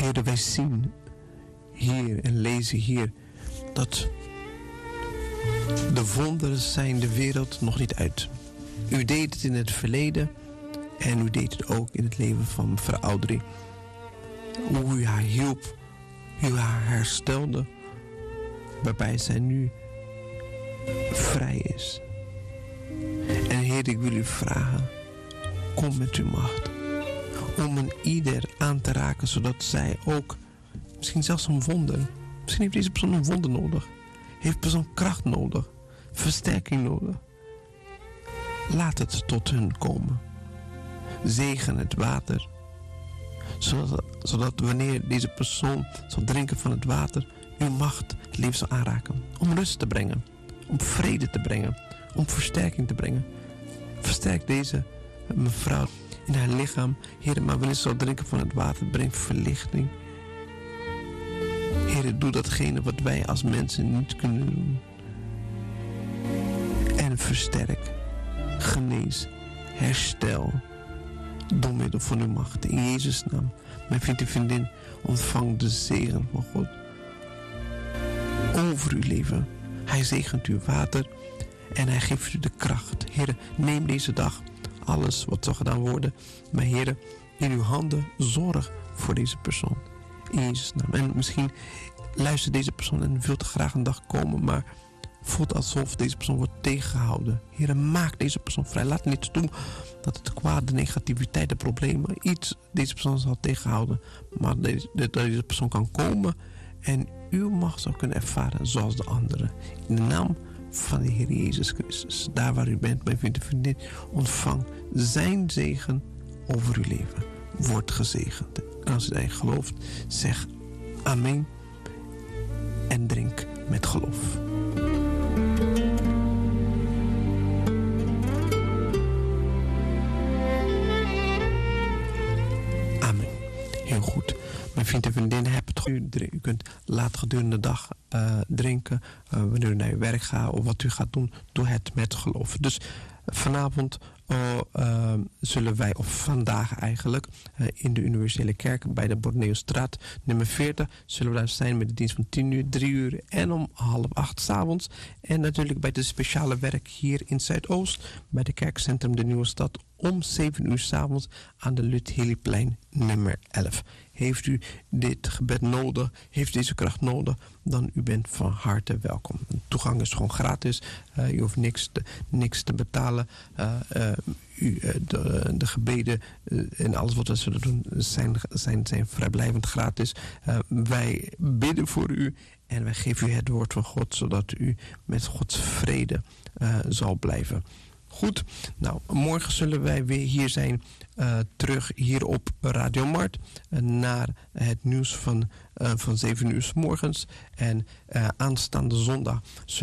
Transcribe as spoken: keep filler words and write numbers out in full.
Heer, wij zien hier en lezen hier dat de wonderen zijn de wereld nog niet uit. U deed het in het verleden en u deed het ook in het leven van mevrouw Audrey. Hoe u haar hielp, u haar herstelde, waarbij zij nu vrij is. En Heer, ik wil u vragen, kom met uw macht, om een ieder aan te raken, zodat zij ook, misschien zelfs een wonder, misschien heeft deze persoon een wonder nodig, heeft persoon kracht nodig, versterking nodig. Laat het tot hun komen. Zegen het water, zodat, zodat wanneer deze persoon zal drinken van het water, uw macht het leven zal aanraken. Om rust te brengen, om vrede te brengen, om versterking te brengen. Versterk deze mevrouw in haar lichaam. Heer, maar wanneer ze zal drinken van het water, breng verlichting. Heer, doe datgene wat wij als mensen niet kunnen doen. En versterk, genees, herstel, door middel van uw macht. In Jezus' naam. Mijn vriend en vriendin, ontvang de zegen van God over uw leven. Hij zegent uw water en hij geeft u de kracht. Heer, neem deze dag alles wat zal gedaan worden. Maar Heer, in uw handen zorg voor deze persoon. In Jezus' naam. En misschien luistert deze persoon en wilt graag een dag komen, maar voelt alsof deze persoon wordt tegengehouden. Heer, maak deze persoon vrij. Laat niet toe dat het kwaad, de negativiteit, de problemen, iets deze persoon zal tegenhouden. Maar deze, dat deze persoon kan komen en uw macht zal kunnen ervaren zoals de anderen. In de naam van de Heer Jezus Christus. Daar waar u bent, mijn vriend en vriendin, ontvang zijn zegen over uw leven. Word gezegend. En als u daarin gelooft, zeg amen en drink met geloof. Amen. Heel goed. Mijn vriend en vriendin, heb het goed. U kunt laat gedurende de dag uh, drinken. Uh, wanneer u naar uw werk gaat of wat u gaat doen, doe het met geloof. Dus vanavond uh, uh, zullen wij, of vandaag eigenlijk, uh, in de Universele Kerk bij de Borneostraat nummer veertig, zullen we daar zijn met de dienst van tien uur, drie uur en om half acht 's avonds. En natuurlijk bij de speciale werk hier in Zuidoost, bij de kerkcentrum De Nieuwe Stad, om zeven uur 's avonds aan de Lut-Heliplein nummer elf. Heeft u dit gebed nodig, heeft deze kracht nodig, dan u bent van harte welkom. De toegang is gewoon gratis. Uh, u hoeft niks te, niks te betalen. Uh, uh, u, uh, de, de gebeden uh, en alles wat we zullen doen zijn, zijn, zijn vrijblijvend gratis. Uh, wij bidden voor u en wij geven u het woord van God, zodat u met Gods vrede uh, zal blijven. Goed, nou, morgen zullen wij weer hier zijn, uh, terug hier op Radio Mart, uh, naar het nieuws van, uh, van zeven uur 's morgens. En uh, aanstaande zondag